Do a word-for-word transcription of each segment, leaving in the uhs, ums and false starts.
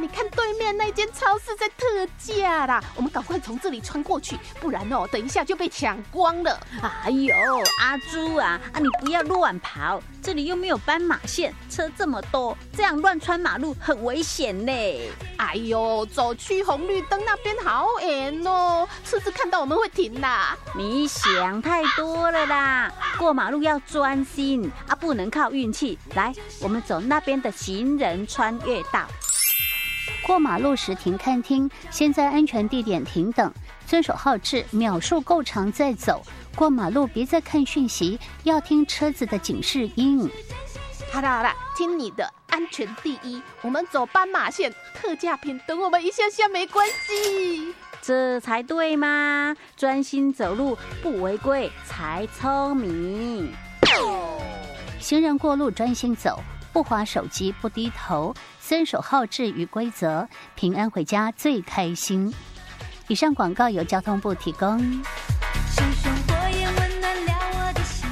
你看对面那间超市在特价啦，我们赶快从这里穿过去，不然哦，等一下就被抢光了。 哎呦，阿朱啊，啊你不要乱跑，这里又没有斑马线，车这么多，这样乱穿马路很危险嘞。 哎呦，走去红绿灯那边好远哦，车子看到我们会停啦。 你想太多了啦，过马路要专心啊，不能靠运气。来，我们走那边的行人穿越道。 过马路时停看听，先在安全地点停等，遵守号志，秒数够长再走。过马路别再看讯息，要听车子的警示音。 好啦好啦，听你的，安全第一。我们走斑马线，特价品等我们一下下没关系。 这才对嘛，专心走路不违规才聪明。 行人过路专心走，不滑手机，不低头，遵守号志与规则，平安回家最开心。以上广告由交通部提供。 熊熊火焰温暖了我的心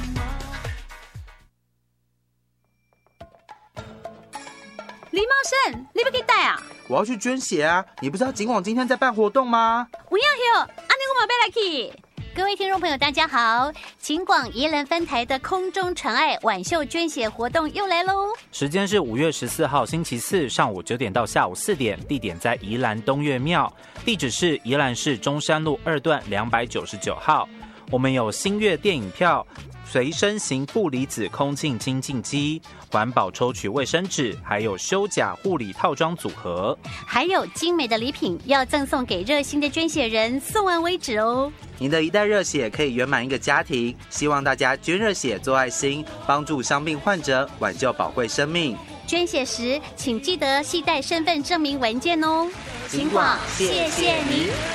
李茂盛，你不可以带啊？ 我要去捐血啊！你不知道警广今天在办活动吗？ 不要哟，安尼我嘛要来去。 各位听众朋友，大家好！警广宜兰分台的空中传爱晚秀捐血活动又来喽！ 时间是五月十四号星期四上午九点到下午四点，地点在宜兰东岳庙，地址是宜兰市中山路二段两百九十九号。我们有新月电影票、随身型负离子空气清净机、环保抽取卫生纸，还有修甲护理套装组合， 还有精美的礼品要赠送给热心的捐血人，送完为止哦。 您的一袋热血可以圆满一个家庭，希望大家捐热血做爱心，帮助伤病患者，挽救宝贵生命。 捐血时请记得携带身份证明文件哦。 警广，谢谢你。